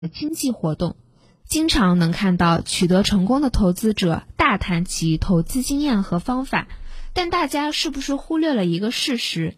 经济活动，经常能看到取得成功的投资者大谈其投资经验和方法，但大家是不是忽略了一个事实？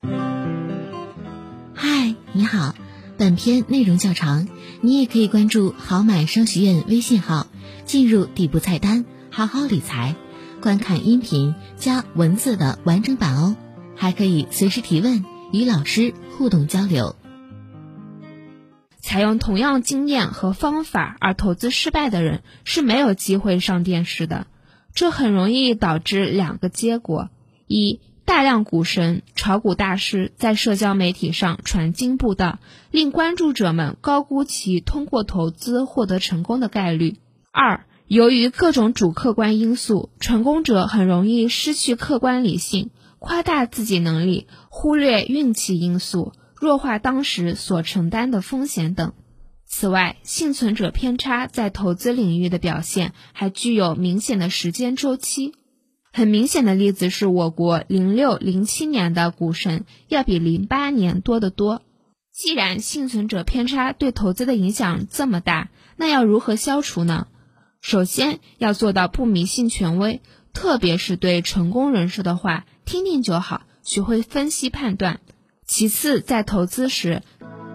嗨，你好，本篇内容较长，你也可以关注好买商学院微信号，进入底部菜单好好理财，观看音频加文字的完整版哦，还可以随时提问，与老师互动交流。 采用同样经验和方法而投资失败的人是没有机会上电视的，这很容易导致两个结果：一，大量股神、炒股大师在社交媒体上传经布道，令关注者们高估其通过投资获得成功的概率；二，由于各种主客观因素，成功者很容易失去客观理性，夸大自己能力，忽略运气因素，弱化当时所承担的风险等。此外，幸存者偏差在投资领域的表现还具有明显的时间周期。很明显的例子是我国06、07年的股神要比08年多得多。既然幸存者偏差对投资的影响这么大，那要如何消除呢？首先要做到不迷信权威，特别是对成功人士的话，听听就好，学会分析判断。其次，在投资时，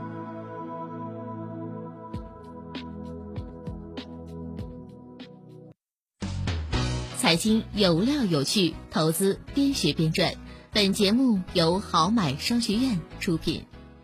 财经有料有趣，投资边学边赚。本节目由好买商学院出品。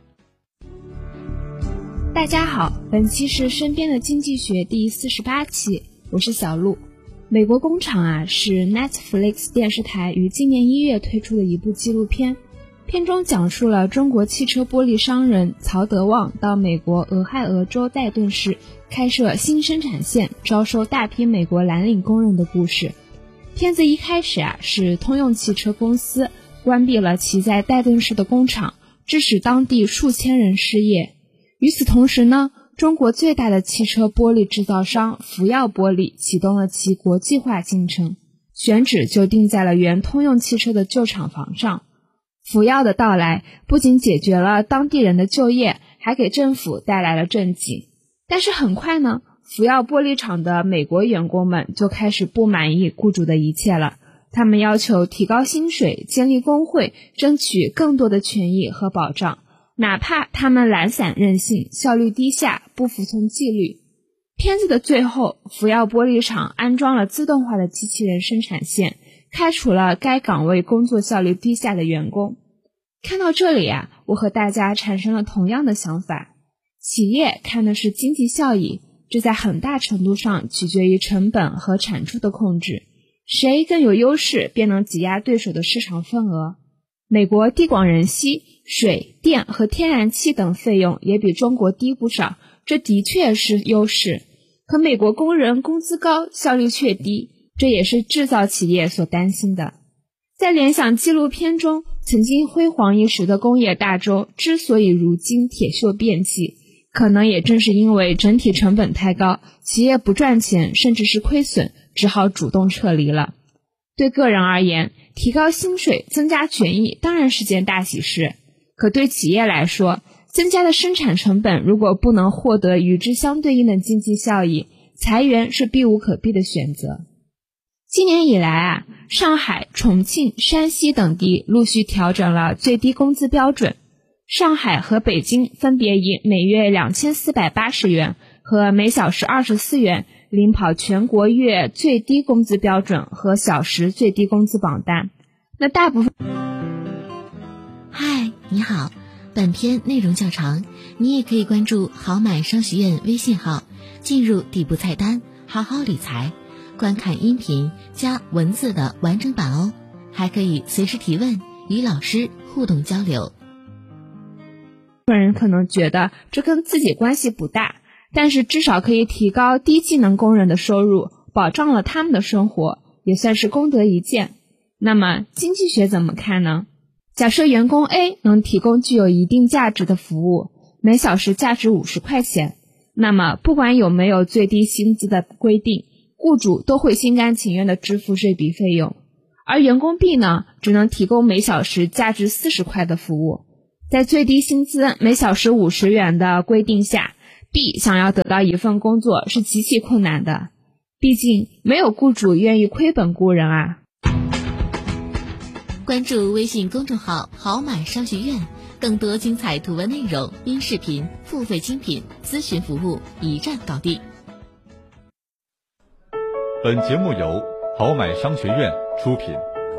大家好，本期是身边的经济学第48期，我是小鹿。美国工厂是 Netflix 电视台于今年1月推出的一部纪录片，片中讲述了中国汽车玻璃商人曹德旺到美国俄亥俄州戴顿市开设新生产线，招收大批美国蓝领工人的故事。片子一开始是通用汽车公司关闭了其在戴顿市的工厂，致使当地数千人失业。与此同时呢，中国最大的汽车玻璃制造商福耀玻璃启动了其国际化进程，选址就定在了原通用汽车的旧厂房上。福耀的到来不仅解决了当地人的就业，还给政府带来了政绩。但是很快呢，福耀玻璃厂的美国员工们就开始不满意雇主的一切了，他们要求提高薪水，建立工会，争取更多的权益和保障，哪怕他们懒散任性，效率低下，不服从纪律。片子的最后，福耀玻璃厂安装了自动化的机器人生产线，开除了该岗位工作效率低下的员工。看到这里我和大家产生了同样的想法。企业看的是经济效益，这在很大程度上取决于成本和产出的控制，谁更有优势便能挤压对手的市场份额。美国地广人稀，水电和天然气等费用也比中国低不少，这的确是优势。可美国工人工资高，效率却低，这也是制造企业所担心的。在联想纪录片中，曾经辉煌一时的工业大洲之所以如今铁锈遍际，可能也正是因为整体成本太高，企业不赚钱，甚至是亏损，只好主动撤离了。对个人而言，提高薪水、增加权益当然是件大喜事，可对企业来说，增加的生产成本如果不能获得与之相对应的经济效益，裁员是避无可避的选择。今年以来上海、重庆、山西等地陆续调整了最低工资标准。上海和北京分别以每月2480元和每小时24元领跑全国月最低工资标准和小时最低工资榜单。那大部分嗨，你好，本篇内容较长，你也可以关注好买商学院微信号，进入底部菜单好好理财，观看音频加文字的完整版哦，还可以随时提问，与老师互动交流。 个人可能觉得这跟自己关系不大，但是至少可以提高低技能工人的收入，保障了他们的生活，也算是功德一件。那么经济学怎么看呢？假设员工 A 能提供具有一定价值的服务，每小时价值50块钱，那么不管有没有最低薪资的规定，雇主都会心甘情愿地支付这笔费用。而员工 B 呢，只能提供每小时价值40块的服务。在最低薪资每小时50元的规定下 B 想要得到一份工作是极其困难的，毕竟没有雇主愿意亏本雇人啊。 关注微信公众号好买商学院，更多精彩图文内容、音视频、付费精品咨询服务一站搞定。 本节目由好买商学院出品。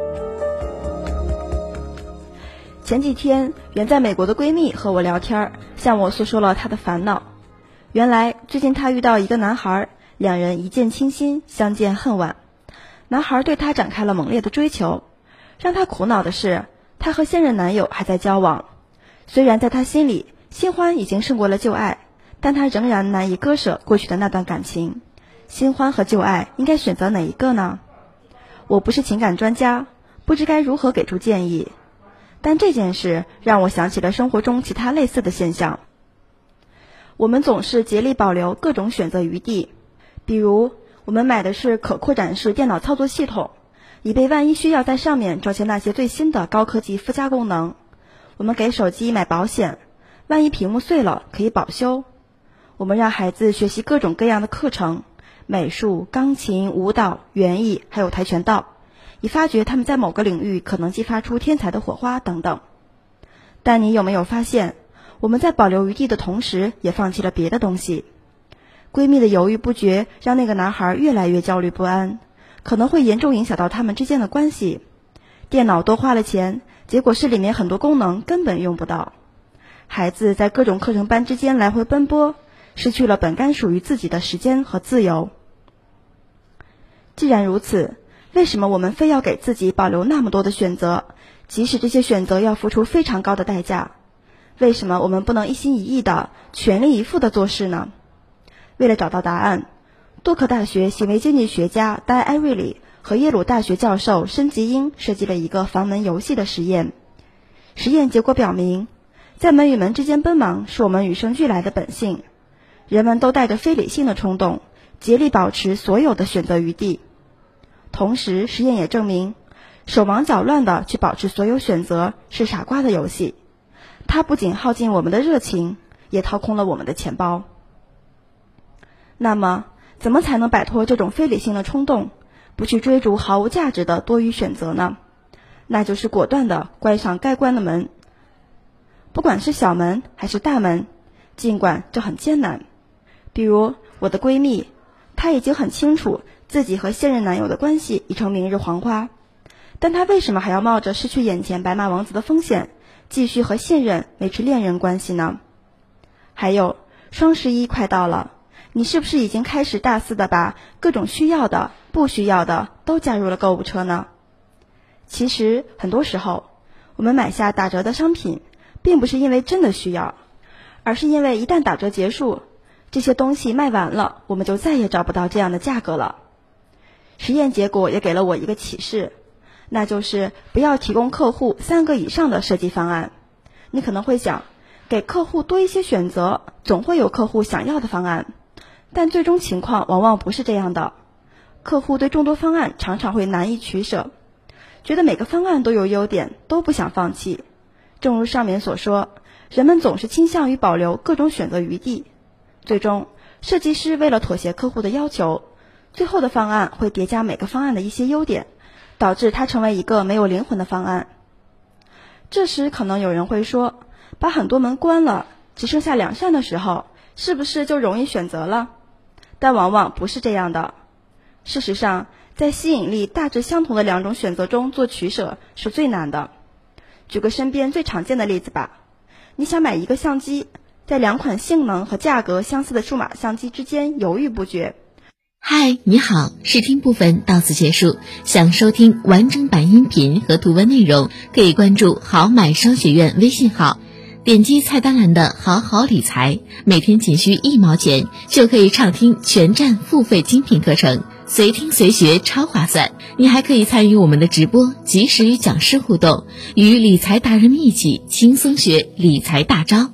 前几天，远在美国的闺蜜和我聊天，向我诉说了她的烦恼。原来最近她遇到一个男孩，两人一见倾心，相见恨晚。男孩对她展开了猛烈的追求，让她苦恼的是，她和现任男友还在交往。虽然在她心里，新欢已经胜过了旧爱，但她仍然难以割舍过去的那段感情。新欢和旧爱应该选择哪一个呢？我不是情感专家，不知该如何给出建议。但这件事让我想起了生活中其他类似的现象。我们总是竭力保留各种选择余地，比如我们买的是可扩展式电脑操作系统，以备万一需要在上面装些那些最新的高科技附加功能。我们给手机买保险，万一屏幕碎了可以保修。我们让孩子学习各种各样的课程，美术、钢琴、舞蹈、园艺，还有跆拳道，以发掘他们在某个领域可能激发出天才的火花等等。但你有没有发现，我们在保留余地的同时，也放弃了别的东西？闺蜜的犹豫不决让那个男孩越来越焦虑不安，可能会严重影响到他们之间的关系。电脑多花了钱，结果是里面很多功能根本用不到。孩子在各种课程班之间来回奔波，失去了本该属于自己的时间和自由。既然如此，为什么我们非要给自己保留那么多的选择，即使这些选择要付出非常高的代价？为什么我们不能一心一意的全力以赴的做事呢？为了找到答案，杜克大学行为经济学家戴艾瑞里和耶鲁大学教授申吉英设计了一个防门游戏的实验。实验结果表明，在门与门之间奔忙是我们与生俱来的本性，人们都带着非理性的冲动，竭力保持所有的选择余地。同时，实验也证明，手忙脚乱的去保持所有选择是傻瓜的游戏，它不仅耗尽我们的热情，也掏空了我们的钱包。那么，怎么才能摆脱这种非理性的冲动，不去追逐毫无价值的多余选择呢？那就是果断的关上该关的门。不管是小门还是大门，尽管这很艰难。比如我的闺蜜，她已经很清楚自己和现任男友的关系已成明日黄花，但她为什么还要冒着失去眼前白马王子的风险，继续和现任维持恋人关系呢？还有，双11快到了，你是不是已经开始大肆的把各种需要的、不需要的都加入了购物车呢？其实很多时候，我们买下打折的商品，并不是因为真的需要，而是因为一旦打折结束，这些东西卖完了，我们就再也找不到这样的价格了。实验结果也给了我一个启示，那就是不要提供客户3个以上的设计方案。你可能会想，给客户多一些选择，总会有客户想要的方案，但最终情况往往不是这样的。客户对众多方案常常会难以取舍，觉得每个方案都有优点，都不想放弃。正如上面所说，人们总是倾向于保留各种选择余地，最终设计师为了妥协客户的要求，最后的方案会叠加每个方案的一些优点，导致它成为一个没有灵魂的方案。这时可能有人会说，把很多门关了，只剩下2扇的时候，是不是就容易选择了？但往往不是这样的。事实上，在吸引力大致相同的2种选择中做取舍是最难的。举个身边最常见的例子吧，你想买一个相机，在2款性能和价格相似的数码相机之间犹豫不决。 嗨，你好，试听部分到此结束。想收听完整版音频和图文内容，可以关注好买商学院微信号，点击菜单栏的好好理财，每天仅需1毛钱，就可以畅听全站付费精品课程，随听随学超划算。你还可以参与我们的直播，及时与讲师互动，与理财达人们一起轻松学理财大招。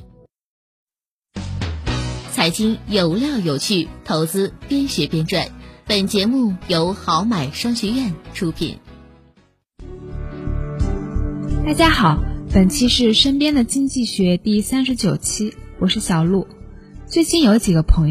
财经有料有趣，投资边学边赚。本节目由好买商学院出品。 大家好，本期是身边的经济学第39期，我是小鹿。 最近有几个朋友